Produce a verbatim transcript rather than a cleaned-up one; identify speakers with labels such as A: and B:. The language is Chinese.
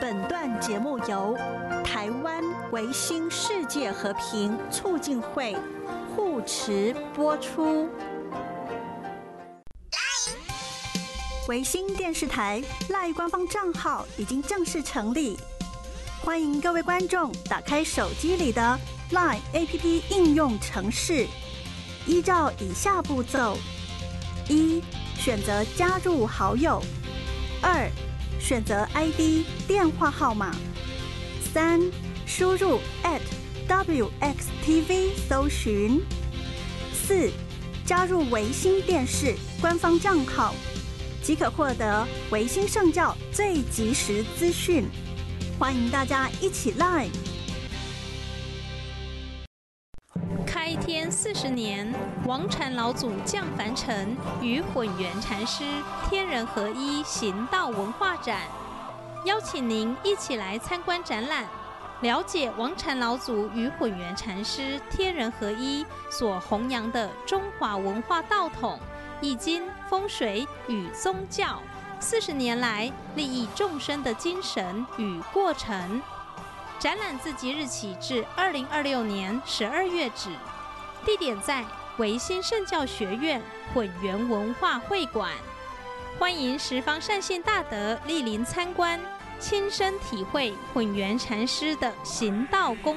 A: 本段节目由台湾维新世界和平促进会护持播出。维新电视台 LINE 官方账号已经正式成立，欢迎各位观众打开手机里的 LINE A P P 应用程式，依照以下步骤：一、选择加入好友；二、选择 I D 电话号码；三、输入 at W X T V 搜寻；四、加入维新电视官方账号，即可获得维新圣教最及时资讯。欢迎大家一起 LINE。
B: 开天四十年，王禅老祖降凡尘，与混元禅师天人合一行道文化展，邀请您一起来参观展览，了解王禅老祖与混元禅师天人合一所弘扬的中华文化道统、易经、风水与宗教四十年来利益众生的精神与过程。展览自即日起至二零二六年十二月止，地点在维新圣教学院混元文化会馆。欢迎十方善信大德莅临参观，亲身体会混元禅师的行道功